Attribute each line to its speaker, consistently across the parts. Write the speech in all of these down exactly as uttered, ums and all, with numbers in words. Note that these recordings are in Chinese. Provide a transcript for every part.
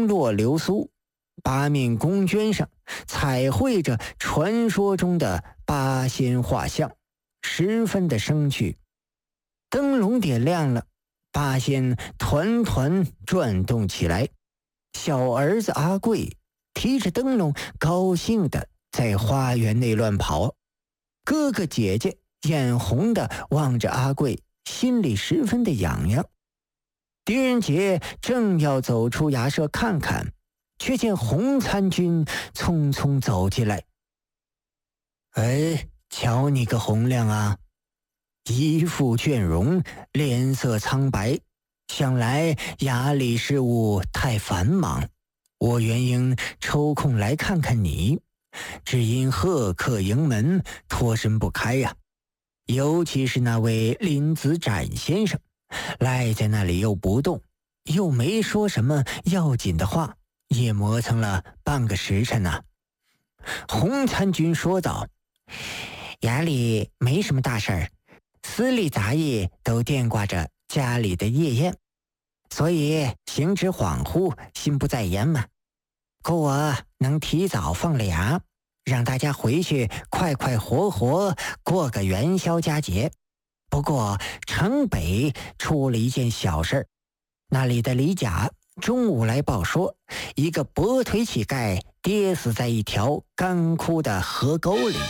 Speaker 1: 络流苏，八面宫绢上彩绘着传说中的八仙画像，十分的生趣。灯笼点亮了，八仙团团转动起来。小儿子阿贵提着灯笼，高兴地在花园内乱跑。哥哥姐姐眼红地望着阿贵，心里十分的痒痒。狄仁杰正要走出衙舍看看，却见洪参军匆匆走进来。哎，瞧你个洪亮啊，衣服倦容，脸色苍白，想来衙里事务太繁忙，我原应抽空来看看你，只因贺客迎门，脱身不开呀、啊。尤其是那位林子展先生，赖在那里又不动，又没说什么要紧的话，也磨蹭了半个时辰呢、啊。洪参军说道：衙里没什么大事儿，司隶杂役都惦挂着家里的夜宴，所以行止恍惚，心不在焉嘛。故我能提早放了衙，让大家回去快快活活过个元宵佳节。不过城北出了一件小事，那里的李甲中午来报说，一个跛腿乞丐跌死在一条干枯的河沟里。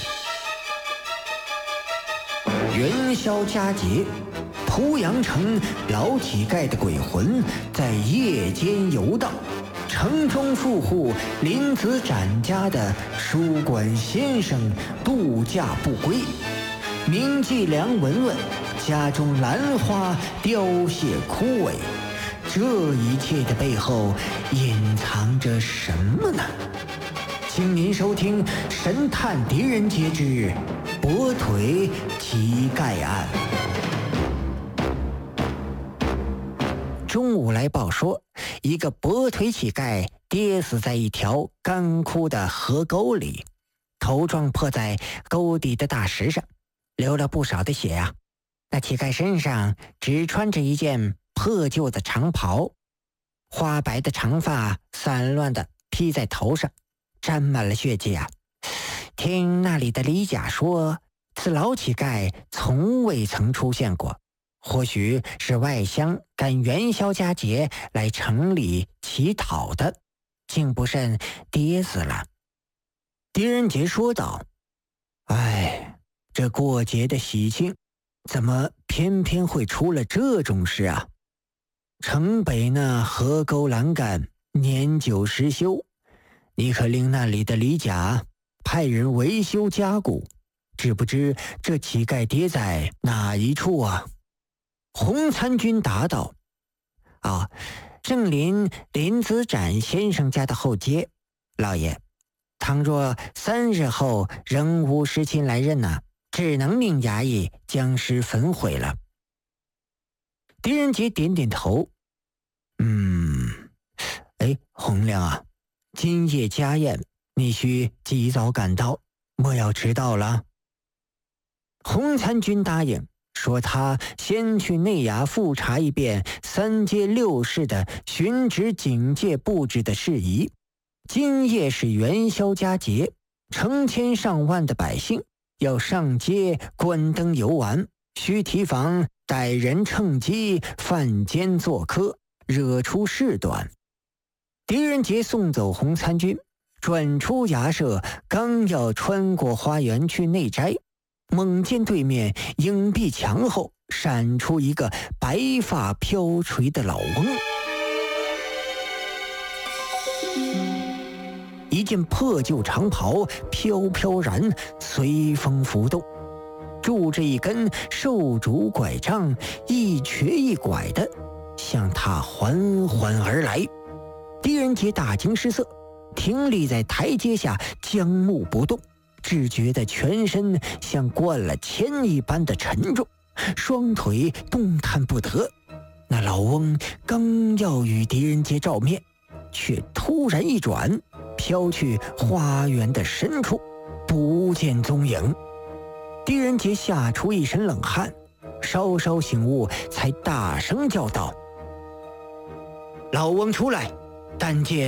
Speaker 1: 元宵佳节，濮阳城老乞丐的鬼魂在夜间游荡，城中富户林子展家的书馆先生度假不归，名妓梁文文家中兰花凋谢枯萎，这一切的背后隐藏着什么呢？请您收听《神探狄仁杰之跛腿乞丐案》。中午来报说，一个跛腿乞丐跌死在一条干枯的河沟里，头撞破在沟底的大石上，流了不少的血啊。那乞丐身上只穿着一件破旧的长袍，花白的长发散乱地披在头上，沾满了血迹啊。听那里的李甲说，此老乞丐从未曾出现过，或许是外乡赶元宵佳节来城里乞讨的，竟不慎跌死了。狄仁杰说道：哎，这过节的喜庆，怎么偏偏会出了这种事啊？城北那河沟栏杆年久失修，你可令那里的李甲派人维修加固，知不知这乞丐跌在哪一处啊？洪参军答道：啊，正临林子展先生家的后街，老爷，倘若三日后仍无尸亲来认呢、啊，只能命衙役将尸焚毁了。狄仁杰点点头，嗯，哎，洪亮啊，今夜家宴，你需及早赶到，莫要迟到了。洪参军答应，说他先去内衙复查一遍三街六市的巡职警戒布置的事宜。今夜是元宵佳节，成千上万的百姓要上街观灯游玩，需提防歹人趁机犯奸作科，惹出事端。狄仁杰送走洪参军，转出衙舍，刚要穿过花园去内斋，猛见对面影壁墙后闪出一个白发飘垂的老翁，一件破旧长袍飘飘然随风浮动，拄着一根瘦竹拐杖，一瘸一拐的向他缓缓而来。狄仁杰大惊失色，停立在台阶下，僵木不动，只觉得全身像灌了铅一般的沉重，双腿动弹不得。那老翁刚要与狄仁杰照面，却突然一转，飘去花园的深处，不见踪影。狄仁杰吓出一身冷汗，稍稍醒悟，才大声叫道：老翁出来，但见